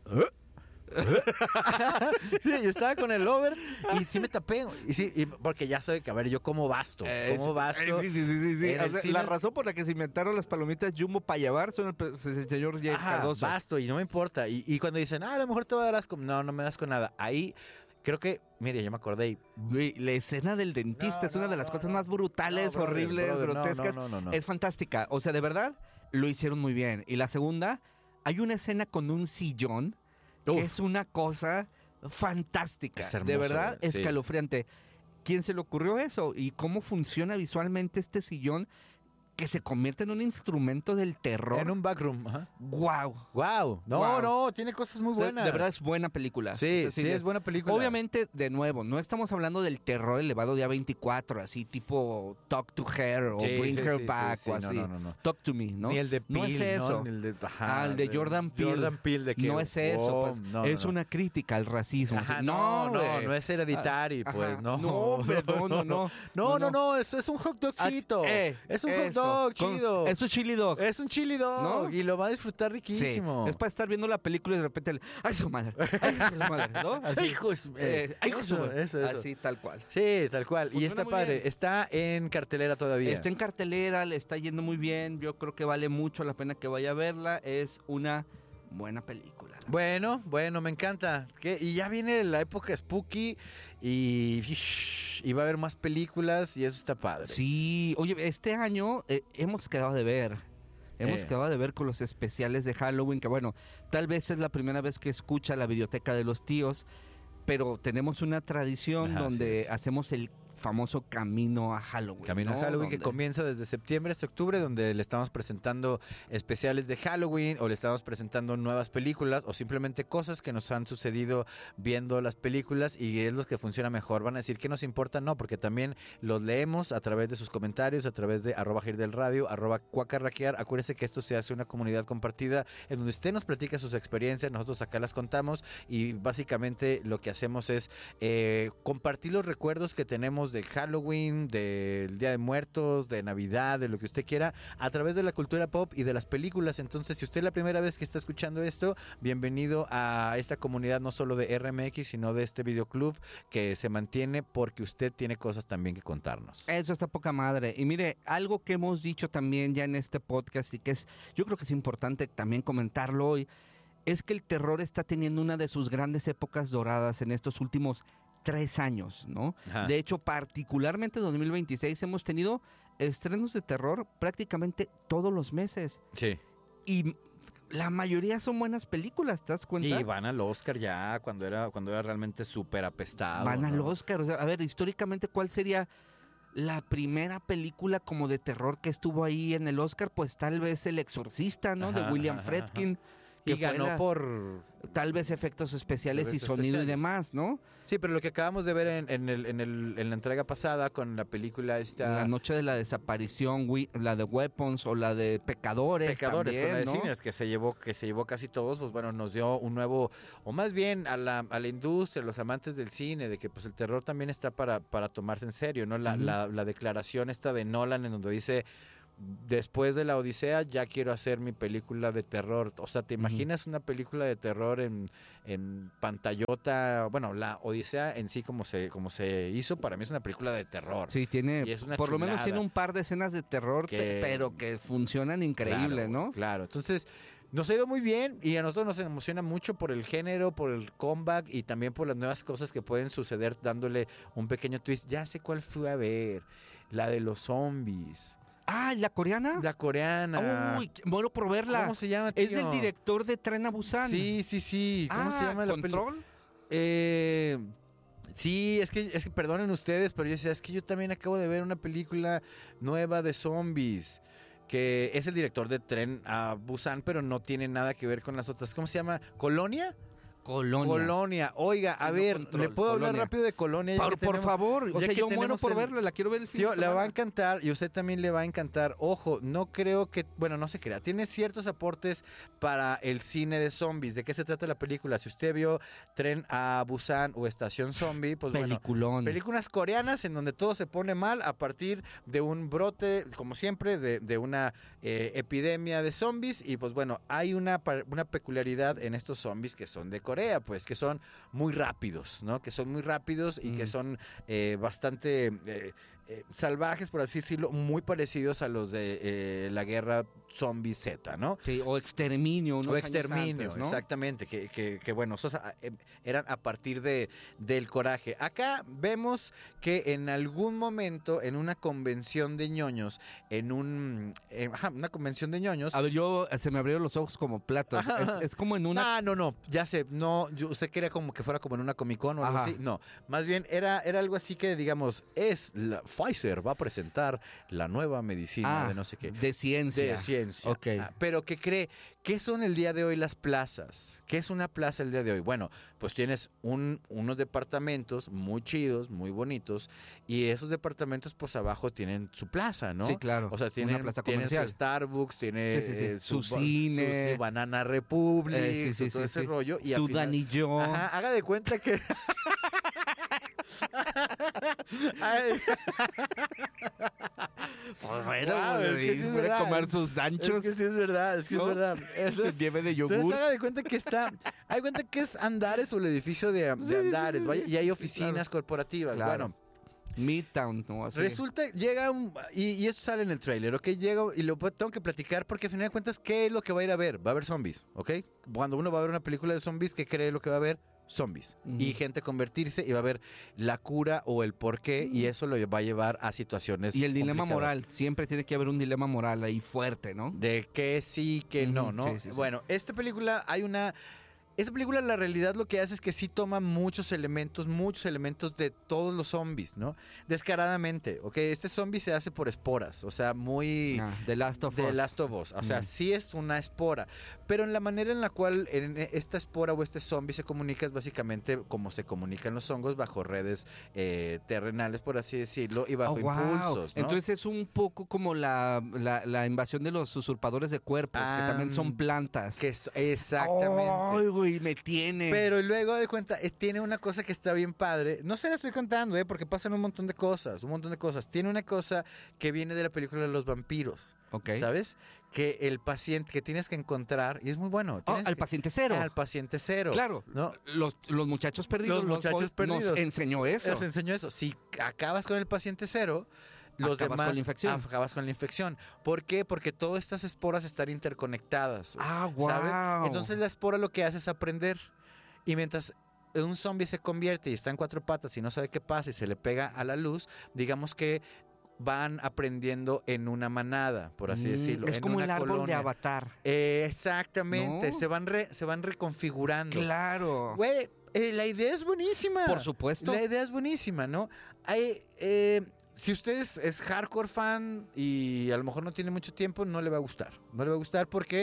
Sí, yo estaba con el over y sí me tapé. Y sí, y porque ya sabe que, a ver, yo como basto. Eh, como sí, basto. eh, sí, sí, sí, sí, sí. En O el sea, cine- la razón por la que se inventaron las palomitas Jumbo para llevar son el, pe- el señor Jay Ajá, Cardoso. basto y no me importa. Y, y cuando dicen, ah, a lo mejor te va a dar asco. No, no me das con nada. Ahí creo que, mire, ya me acordé. y- Güey, la escena del dentista No, es una no, de las no, cosas no. más brutales, No, brother, horribles, brother, no, grotescas. no, no, no, no. Es fantástica. O sea, de verdad, lo hicieron muy bien. Y la segunda, hay una escena con un sillón que Uf. es una cosa fantástica. Es hermoso, de verdad, güey, sí. escalofriante. ¿Quién se le ocurrió eso? ¿Y cómo funciona visualmente este sillón que se convierte en un instrumento del terror? En un backroom. Ajá. ¡Wow! Wow. No, Guau. no, tiene cosas muy O sea, buenas. de verdad es buena película. Sí, O sea, sí, le- es buena película. Obviamente, de nuevo, no estamos hablando del terror elevado de A veinticuatro, así tipo Talk to Her o Sí, Bring sí, Her sí, Back sí, o sí, así. no, no, no. Talk to Me, ¿no? Ni el de Peele, no es eso. Ni el de, ajá, Ah, el de Jordan Peele. Jordan Peele de que, No es eso, oh, pues, no, es no, no. una crítica al racismo. Ajá, Así, no, no, güey. no es hereditario, Ah, pues, ajá. no. No, perdón, no, no. No, no, no, eso es un hot dogcito. Ah, eh, es un hot eso. dog Con- chido. Es un chili dog. Es un chili dog ¿No? y lo va a disfrutar riquísimo. Sí, es para estar viendo la película y de repente el, ¡ay, su madre! ¡Ay, su madre! ¿No? Así. Hijo de su- Eh, ¡Ay, hijo de su eso, madre! eso, eso. Así, tal cual. Sí, tal cual. y Funciona está muy padre. bien. Está en cartelera todavía. Está en cartelera, le está yendo muy bien. Yo creo que vale mucho la pena que vaya a verla. Es una buena película. Bueno, bueno, me encanta. ¿Qué? Y ya viene la época spooky y, y va a haber más películas y eso está padre. Sí, oye, este año eh, hemos quedado de ver. Hemos Eh. quedado de ver con los especiales de Halloween, que bueno, tal vez es la primera vez que escucha la Videoteca de los Tíos, pero tenemos una tradición Ajá, donde así es. hacemos el famoso camino a Halloween. Camino ¿no? a Halloween que Donde- comienza desde septiembre hasta octubre, donde le estamos presentando especiales de Halloween o le estamos presentando nuevas películas o simplemente cosas que nos han sucedido viendo las películas y es lo que funciona mejor. Van a decir que nos importa, no, porque también los leemos a través de sus comentarios, a través de arroba Gir del Radio, arroba cuacarraquear. Acuérdense que esto se hace una comunidad compartida en donde usted nos platica sus experiencias, nosotros acá las contamos y básicamente lo que hacemos es eh, compartir los recuerdos que tenemos de Halloween, del Día de Muertos, de Navidad, de lo que usted quiera, a través de la cultura pop y de las películas. Entonces, si usted es la primera vez que está escuchando esto, bienvenido a esta comunidad no solo de R M X, sino de este videoclub que se mantiene porque usted tiene cosas también que contarnos. Eso está poca madre. Y mire, algo que hemos dicho también ya en este podcast y que es, yo creo que es importante también comentarlo hoy, es que el terror está teniendo una de sus grandes épocas doradas en estos últimos tres años, ¿no? Ajá. De hecho, particularmente en dos mil veintiséis hemos tenido estrenos de terror prácticamente todos los meses. Sí. Y la mayoría son buenas películas, ¿te das cuenta? Y van al Oscar ya cuando era, cuando era realmente súper apestado. Van al ¿no? Oscar. O sea, a ver, históricamente, ¿cuál sería la primera película como de terror que estuvo ahí en el Oscar? Pues tal vez El Exorcista, ¿no? Ajá, de William ajá, Friedkin. que Y ganó fue la- por... tal vez efectos especiales y Efectos sonido y especiales. demás, ¿no? Sí, pero lo que acabamos de ver en, en, el, en, el, en la entrega pasada con la película esta... La noche de la desaparición, we- la de Weapons o la de Pecadores, Pecadores también, con la de ¿no? Sinners, que se llevó que se llevó casi todos, pues bueno, nos dio un nuevo, o más bien a la, a la industria, a los amantes del cine, de que pues el terror también está para, para tomarse en serio, ¿no? La, Ujú. la, la declaración esta de Nolan en donde dice, después de la Odisea ya quiero hacer mi película de terror. O sea, ¿te Ujú. imaginas una película de terror en, en pantallota? Bueno, la Odisea en sí como se, como se hizo, para mí es una película de terror. Sí, tiene, Y es una por lo menos chulada. tiene un par de escenas de terror, Que- te- pero que funcionan increíble, Claro, ¿no? Claro, entonces nos ha ido muy bien y a nosotros nos emociona mucho por el género, por el comeback y también por las nuevas cosas que pueden suceder dándole un pequeño twist. Ya sé cuál fui a ver, la de los zombies, Ah, ¿la coreana? la coreana. Uy, muero por verla. ¿Cómo se llama, Es tío? del director de Tren a Busan. Sí, sí, sí. ¿Cómo Ah, se llama la película? ¿Control? Eh, sí, es que, es que perdonen ustedes, pero yo decía, es que yo también acabo de ver una película nueva de zombies, que es el director de Tren a Busan, pero no tiene nada que ver con las otras. ¿Cómo se llama? ¿Colonia? Colonia. Colonia. Oiga, a Sí, no ver, Control, ¿le puedo hablar Colonia. rápido de Colonia? Ya Por, que por tenemos- favor, o ya sea, que yo muero tenemos por el- verla, la quiero ver el fin Tío, de le va a semana. encantar y usted también le va a encantar. Ojo, no creo que, bueno, no se crea, tiene ciertos aportes para el cine de zombies. ¿De qué se trata la película? Si usted vio Tren a Busan o Estación Zombie, pues bueno, Peliculón. películas coreanas en donde todo se pone mal a partir de un brote, como siempre, de, de una eh, epidemia de zombies. Y pues bueno, hay una, par- una peculiaridad en estos zombies que son de Corea, pues que son muy rápidos, ¿no? Que son muy rápidos y Mm. que son eh, bastante eh, eh, salvajes, por así decirlo, muy parecidos a los de eh, la guerra zombie Z, ¿no? Sí, o exterminio, unos O años exterminio, antes, ¿no? exactamente, que, que, que, bueno, esos, ah, eh, eran a partir de, del coraje. Acá vemos que en algún momento, en una convención de ñoños, en un, eh, ajá, una convención de ñoños, A ver, yo eh, se me abrieron los ojos como platos. Ajá, Es, ajá. es como en una. Ah, no, no, ya sé, no, yo, usted quería como que fuera como en una Comic Con o algo Ajá. así. No, más bien era, era algo así que, digamos, es la, Pfizer va a presentar la nueva medicina Ah, de no sé qué. de ciencia. De ciencia. Ok. Ah, pero ¿qué cree? ¿Qué son el día de hoy las plazas? ¿Qué es una plaza el día de hoy? Bueno, pues tienes un, unos departamentos muy chidos, muy bonitos, y esos departamentos pues abajo tienen su plaza, ¿no? Sí, claro. O sea, tienen, una plaza tienen su comercial. Starbucks, tiene Sí, sí, sí. eh, Su ba- cine. su, su Banana Republic, Eh, sí, sí, su- todo sí, ese sí. rollo. Y al Su final- Dani yo. Ajá, haga de cuenta que... Ay, Pues bueno, Wow, es que sí es fuera a verdad. comer sus danchos. es que sí es verdad, es que ¿no? es verdad. Se Entonces, lleve de Entonces yogur. haga de cuenta que está, haga de cuenta que es Andares o el edificio de, de Sí, sí, Andares, sí, vaya, sí. y hay oficinas Claro. corporativas. Claro. Bueno, Midtown, ¿no? Así. resulta, llega un, y, y esto sale en el tráiler, ¿ok? Llega y lo puedo- tengo que platicar porque al final de cuentas, ¿qué es lo que va a ir a ver? Va a haber zombies, ¿ok? Cuando uno va a ver una película de zombies, ¿qué cree lo que va a haber? Zombies. Ujú. Y gente convertirse y va a ver la cura o el porqué y eso lo va a llevar a situaciones Y el dilema complicadas. moral. Siempre tiene que haber un dilema moral ahí fuerte, ¿no? De que sí, que no, Ujú, ¿no? sí, sí, sí. Bueno, esta película hay una... Esta película, la realidad lo que hace es que sí toma muchos elementos, muchos elementos de todos los zombies, ¿no? Descaradamente, ¿ok? Este zombie se hace por esporas, o sea, muy... Ah, The Last of de Us. Last of Us. O sea, Mm. sí es una espora. Pero en la manera en la cual en esta espora o este zombie se comunica es básicamente como se comunican los hongos bajo redes eh, terrenales, por así decirlo, y bajo Oh, wow. impulsos, ¿no? Entonces es un poco como la, la, la invasión de los usurpadores de cuerpos, que también son Ah, plantas. que es- exactamente. Ay, güey, me tiene. Pero luego de cuenta, eh, tiene una cosa que está bien padre. No se la estoy contando, ¿eh? Porque pasan un montón de cosas, un montón de cosas. Tiene una cosa que viene de la película de los vampiros, Ok. ¿sabes? Que el paciente que tienes que encontrar, y es muy bueno. Oh, tienes al que- paciente cero. Al paciente cero. Claro. ¿no? Los, los muchachos perdidos. Los muchachos boys, perdidos. Nos enseñó eso. Les enseñó eso. Si acabas con el paciente cero, los Acabas demás con la infección. acabas con la infección. ¿Por qué? Porque todas estas esporas están interconectadas. Ah, ¿sabes? wow. Entonces la espora lo que hace es aprender. Y mientras un zombie se convierte y está en cuatro patas y no sabe qué pasa y se le pega a la luz, digamos que van aprendiendo en una manada, por así Mm, decirlo. Es en como una el árbol de colonia. Avatar. Eh, exactamente, ¿No? se, van re- se van reconfigurando. Claro. Güey, eh, la idea es buenísima. Por supuesto. La idea es buenísima, ¿no? Hay, eh, si usted es, es hardcore fan y a lo mejor no tiene mucho tiempo, no le va a gustar. No le va a gustar porque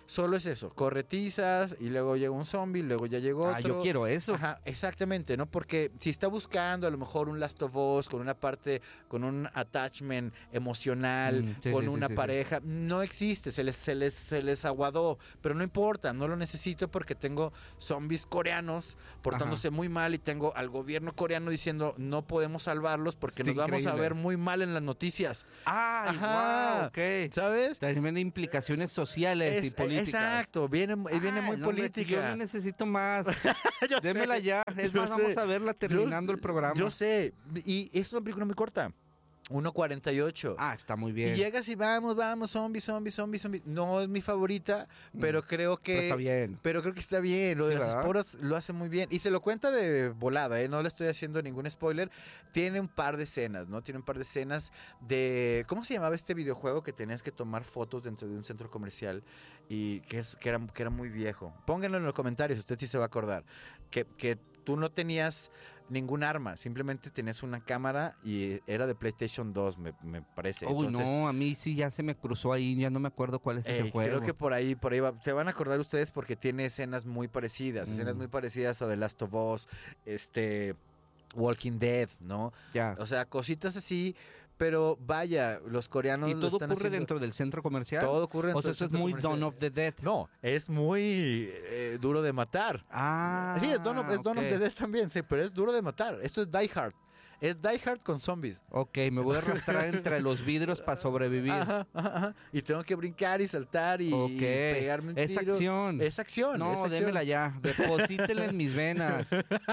solo es eso, corretizas y luego llega un zombie, luego ya llegó otro. Ah, yo quiero eso. Ajá, exactamente, ¿no? Porque si está buscando a lo mejor un Last of Us con una parte, con un attachment emocional, Mm, sí, con sí, sí, una sí, sí. pareja, no existe, se les, se les, se les aguadó, pero no importa, no lo necesito porque tengo zombies coreanos portándose muy mal y tengo al gobierno coreano diciendo no podemos salvarlos porque Está nos vamos a increíble. ver muy mal en las noticias, Ah, Ajá. wow, ok. ¿sabes? También de implicaciones sociales y Es- políticas. exacto, viene, viene Ay, muy no, hombre, política. Yo no necesito más. Yo Démela sé, ya. Es yo más, sé. vamos a verla terminando Yo- el programa. Yo sé, y es una película muy corta, uno cuarenta y ocho. Ah, está muy Y bien. llegas y vamos, vamos, zombies, zombies, zombies, zombies. No es mi favorita, pero creo que... Pero está bien. Pero creo que está bien, lo Sí, de las ¿verdad? esporas lo hace muy bien. Y se lo cuenta de volada, ¿eh? No le estoy haciendo ningún spoiler. Tiene un par de escenas, ¿no? Tiene un par de escenas de... ¿Cómo se llamaba este videojuego que tenías que tomar fotos dentro de un centro comercial? Y que, es, que, era, que era muy viejo. Pónganlo en los comentarios, usted sí se va a acordar. Que, que tú no tenías ningún arma, simplemente tenías una cámara y era de PlayStation dos, me, me parece. Uy, Entonces, no, a mí sí ya se me cruzó ahí, ya no me acuerdo cuál es ese Ey, juego. creo que por ahí, por ahí va. Se van a acordar ustedes porque tiene escenas muy parecidas, escenas Mm. muy parecidas a The Last of Us, este, Walking Dead, ¿no? Ya. O sea, cositas así, pero vaya, los coreanos ¿Y lo todo están ocurre haciendo- dentro del centro comercial? Todo ocurre O dentro sea, del eso es centro muy comercial. Dawn of the Dead. No, es muy eh, duro de matar. Ah. sí, es Dawn of, es Dawn of ok. the Dead también, sí, pero es duro de matar. Esto es Die Hard. Es Die Hard con zombies. Ok, me voy a arrastrar entre los vidrios para sobrevivir. Ajá, ajá, ajá. Y tengo que brincar y saltar y, Ok. y pegarme un Es tiro. acción. Es acción. No, es acción. démela ya. Deposítela en mis venas.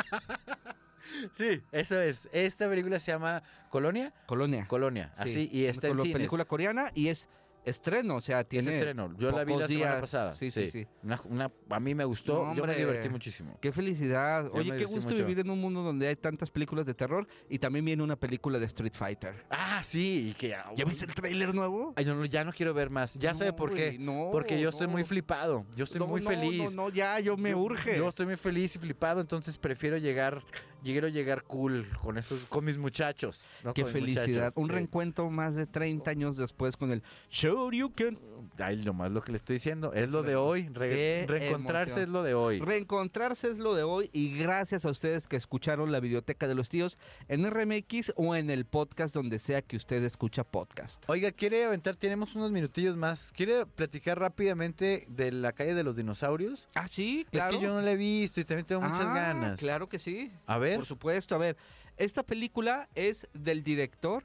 Sí, eso es. Esta película se llama Colonia. Colonia. Colonia, Sí. así, y está en Con la cines. película coreana y es estreno, o sea, Es tiene estreno. Yo la vi la pocos semana días. pasada. Sí, sí, sí. Una, una- a mí me gustó. No, Yo me hombre. divertí muchísimo. Qué felicidad. Yo Oye, me qué divertí gusto mucho. vivir en un mundo donde hay tantas películas de terror y también viene una película de Street Fighter. Ah, sí. Y que, ¿Ya viste el tráiler nuevo? Ay, no, no, ya no quiero ver más. Ya No, sabe por qué. güey, no, Porque yo estoy no. muy flipado. Yo estoy No, muy no, feliz. No, no, ya, yo me Yo- urge. Yo estoy muy feliz y flipado, entonces prefiero llegar, quiero llegar cool con esos, con mis muchachos. ¿no? Qué Con mis felicidad. muchachos, Un sí. reencuentro más de treinta años después con el Shoryuken. Ay, nomás lo que le estoy diciendo. Es lo de hoy. Re- Qué reencontrarse emoción. es lo de hoy. Reencontrarse es lo de hoy y gracias a ustedes que escucharon la Videoteca de los Tíos en R M X o en el podcast donde sea que usted escucha podcast. Oiga, ¿quiere aventar? Tenemos unos minutillos más. ¿Quiere platicar rápidamente de la calle de los dinosaurios? Ah, sí, claro. Es que yo no la he visto y también tengo muchas Ah, ganas. Claro que sí. A ver. Por supuesto, a ver. Esta película es del director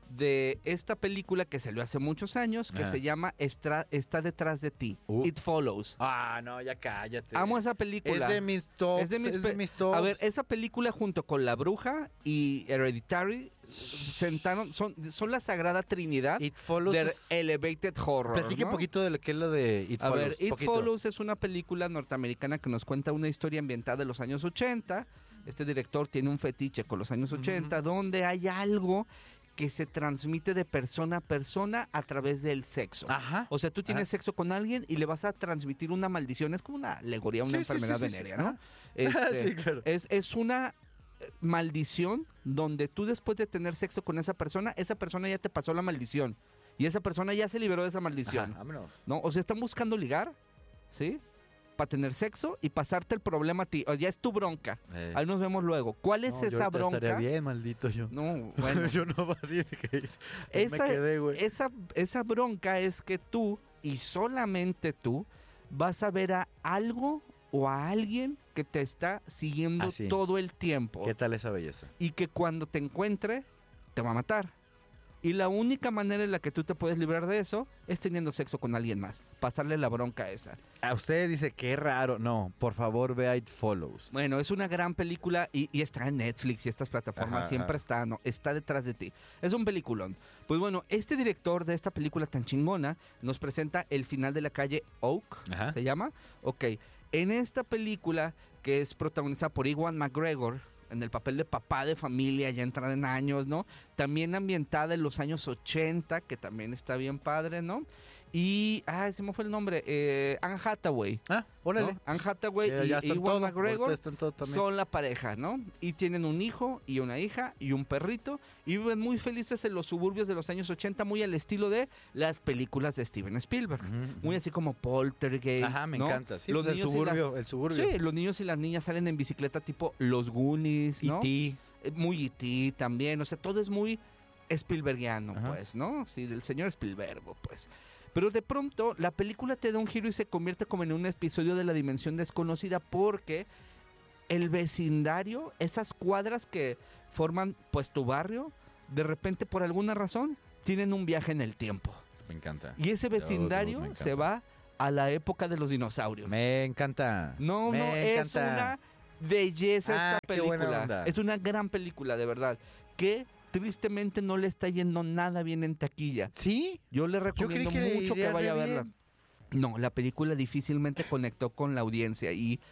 de esta película que salió hace muchos años que Ajá. se llama Estra- Está detrás de ti. Uh. It Follows. Ah, no, ya cállate. Amo esa película. Es de mis tops. Es de mis es de pe- mis tops. A ver, esa película junto con La Bruja y Hereditary sentaron, son, son la sagrada trinidad It Follows. del es- elevated horror. Platique ¿no? un poquito de lo que es lo de It A Follows. ver, It poquito. Follows es una película norteamericana que nos cuenta una historia ambientada en los años ochenta. Este director tiene un fetiche con los años ochenta, donde hay algo que se transmite de persona a persona a través del sexo. Ajá. O sea, tú tienes sexo con alguien y le vas a transmitir una maldición. Es como una alegoría, una Sí, sí, enfermedad sí, sí, venérea, sí. ¿no? Ajá. Este, Sí, claro. es, es una eh, maldición donde tú después de tener sexo con esa persona, esa persona ya te pasó la maldición. Y esa persona ya se liberó de esa maldición. Ajá, vámonos. ¿No? O sea, están buscando ligar, ¿sí? Para tener sexo y pasarte el problema a ti. O ya es tu bronca. Eh. Ahí nos vemos luego. ¿Cuál es No, yo esa ahorita bronca? Estaría bien, maldito yo. No, bueno. yo no así de que me esa, quedé, güey. esa, esa bronca es que tú, y solamente tú, vas a ver a algo o a alguien que te está siguiendo Así. todo el tiempo. ¿Qué tal esa belleza? Y que cuando te encuentre, te va a matar. Y la única manera en la que tú te puedes librar de eso es teniendo sexo con alguien más. Pasarle la bronca a esa. A usted dice, qué raro. No, por favor, vea It Follows. Bueno, es una gran película y, y está en Netflix y estas plataformas. Ajá, siempre ajá. está, no, está detrás de ti. Es un peliculón. Pues bueno, este director de esta película tan chingona nos presenta El final de la calle Oak, Ajá. ¿se llama? Ok. En esta película, que es protagonizada por Ewan McGregor, en el papel de papá de familia, ya entrada en años, ¿no? También ambientada en los años ochenta, que también está bien padre, ¿no? y, ah, se me fue el nombre, eh, Anne Hathaway. Ah, órale. ¿no? Anne Hathaway Eh, y ya están Ewan todo, McGregor ahorita están todo también. son la pareja, ¿no? Y tienen un hijo y una hija y un perrito y viven muy felices en los suburbios de los años ochenta, muy al estilo de las películas de Steven Spielberg. Ujú, ujú. Muy así como Poltergeist. Ajá, me ¿no? encanta. Sí, Los pues el niños y las- suburbio, el suburbio. Sí, los niños y las niñas salen en bicicleta tipo Los Goonies, ¿no? E T Eh, Muy E T también, o sea, todo es muy Spielbergiano, Ajá. pues, ¿no? Sí, del señor Spielberg, pues. Pero de pronto la película te da un giro y se convierte como en un episodio de la dimensión desconocida porque el vecindario, esas cuadras que forman pues tu barrio, de repente por alguna razón tienen un viaje en el tiempo. Me encanta. Y ese Dios, vecindario me encanta. se va a la época de los dinosaurios. Me encanta. No, me no, es encanta. una belleza Ah, esta qué buena película. onda. Es una gran película, de verdad. Que tristemente no le está yendo nada bien en taquilla. ¿Sí? Yo le creí recomiendo que le mucho que iría vaya a re verla. bien. No, la película difícilmente conectó con la audiencia y,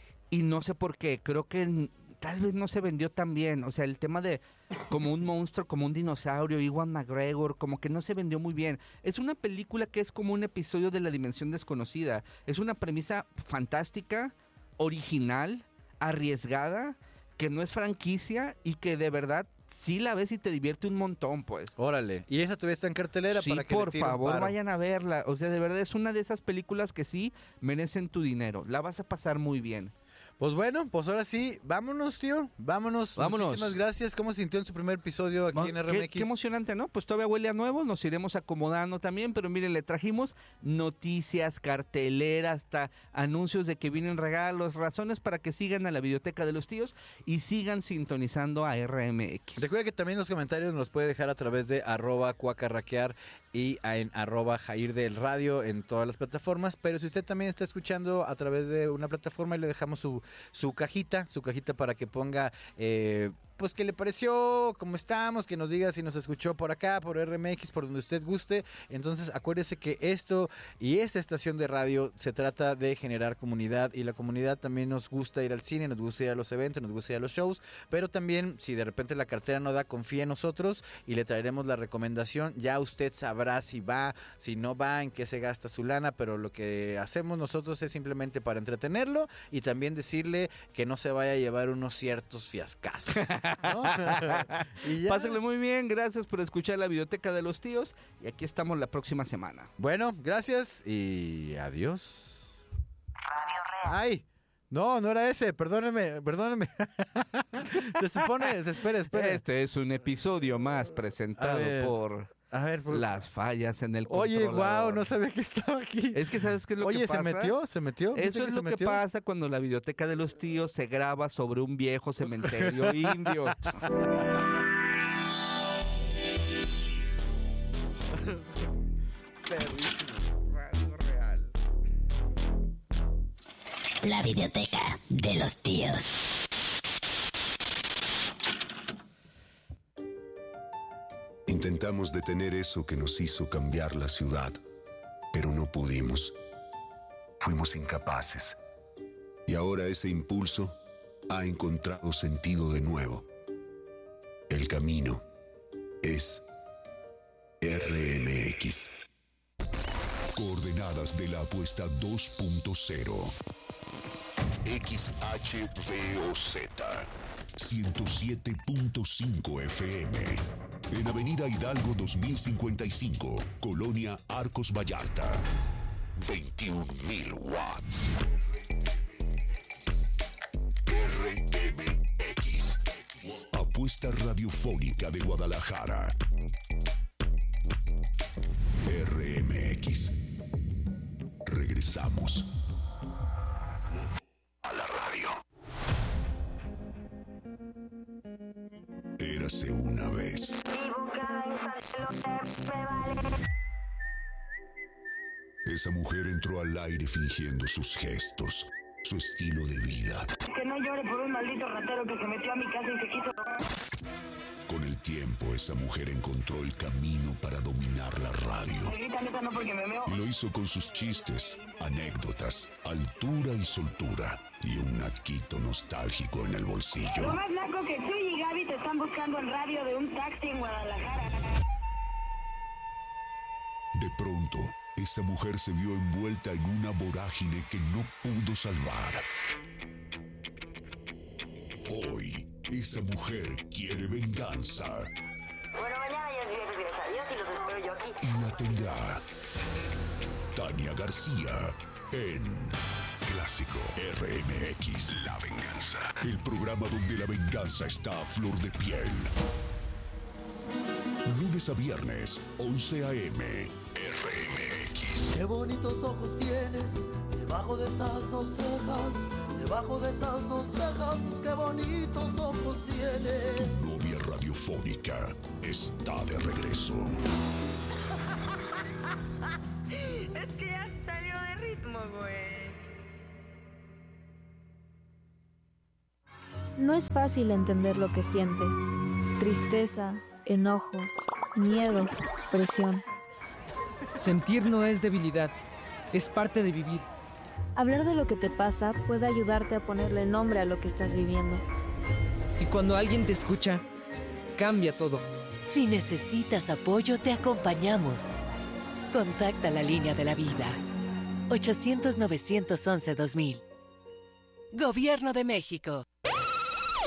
y no sé por qué. Creo que n- tal vez no se vendió tan bien. O sea, el tema de como un monstruo, como un dinosaurio, Ewan McGregor, como que no se vendió muy bien. Es una película que es como un episodio de La Dimensión Desconocida. Es una premisa fantástica, original, arriesgada, que no es franquicia y que de verdad sí la ves y te divierte un montón, pues. Órale. ¿Y esa todavía está en cartelera? Sí, para que le por tire un favor, paro? vayan a verla. O sea, de verdad es una de esas películas que sí merecen tu dinero. La vas a pasar muy bien. Pues bueno, pues ahora sí, vámonos, tío. Vámonos. Vámonos. Muchísimas gracias. ¿Cómo se sintió en su primer episodio aquí en R M Qué, X? qué emocionante, ¿no? Pues todavía huele a nuevo, nos iremos acomodando también, pero miren, le trajimos noticias, cartelera, hasta anuncios de que vienen regalos, razones para que sigan a la Videoteca de los Tíos y sigan sintonizando a R M X. Recuerda que también los comentarios nos los puede dejar a través de arroba cuacarraquear y en arroba Jair del Radio en todas las plataformas. Pero si usted también está escuchando a través de una plataforma, y le dejamos su, su cajita, su cajita para que ponga... Eh, pues qué le pareció, cómo estamos, que nos diga si nos escuchó por acá, por R M X, por donde usted guste. Entonces acuérdese que esto y esta estación de radio se trata de generar comunidad, y la comunidad también nos gusta ir al cine, nos gusta ir a los eventos, nos gusta ir a los shows, pero también si de repente la cartera no da, confía en nosotros y le traeremos la recomendación. Ya usted sabrá si va, si no va, en qué se gasta su lana, pero lo que hacemos nosotros es simplemente para entretenerlo y también decirle que no se vaya a llevar unos ciertos fiascazos. ¿No? Y ya. Pásenle muy bien, gracias por escuchar la Videoteca de los Tíos y aquí estamos la próxima semana. Bueno, gracias y adiós. Ay, no, no era ese, perdóneme, perdóneme. Se supone, se espera, espera. Este es un episodio más A presentado ver, por A ver, por- las fallas en el Oye, controlador. wow, no sabía que estaba aquí. Es que ¿sabes qué es lo Oye, que pasa? ¿se metió? ¿Se metió? ¿Viste Eso es se lo que metió? pasa cuando la Videoteca de los Tíos se graba sobre un viejo cementerio indio. Perrísimo, radio real. La Videoteca de los Tíos. Intentamos detener eso que nos hizo cambiar la ciudad, pero no pudimos. Fuimos incapaces. Y ahora ese impulso ha encontrado sentido de nuevo. El camino es R M X. Coordenadas de la apuesta dos punto cero. X H V O Z ciento siete punto cinco F M. En Avenida Hidalgo dos mil cincuenta y cinco, Colonia Arcos Vallarta. veintiún mil watts. R M X. Apuesta radiofónica de Guadalajara. R M X. Regresamos a la radio. Érase una vez. Esa mujer entró al aire fingiendo sus gestos, su estilo de vida. Que no llore por un maldito ratero que se metió a mi casa y se quiso robar. Con el tiempo, esa mujer encontró el camino para dominar la radio. Grita neta no porque me meo. Y lo hizo con sus chistes, anécdotas, altura y soltura. Y un naquito nostálgico en el Lo bolsillo. más naco que tú y Gaby te están buscando en radio de un taxi en Guadalajara. De pronto, esa mujer se vio envuelta en una vorágine que no pudo salvar. Hoy, esa mujer quiere venganza. Bueno, mañana ya es viernes, gracias a Dios, y los espero yo aquí. Y la tendrá. Tania García en Clásico R M X. La venganza. El programa donde la venganza está a flor de piel. Lunes a viernes, once a eme. R M X. Qué bonitos ojos tienes, debajo de esas dos cejas, debajo de esas dos cejas, qué bonitos ojos tienes. Tu novia radiofónica está de regreso. Es que ya salió de ritmo, güey. No es fácil entender lo que sientes. Tristeza, enojo, miedo, presión. Sentir no es debilidad, es parte de vivir. Hablar de lo que te pasa puede ayudarte a ponerle nombre a lo que estás viviendo. Y cuando alguien te escucha, cambia todo. Si necesitas apoyo, te acompañamos. Contacta la línea de la vida. ochocientos, novecientos once, dos mil. Gobierno de México.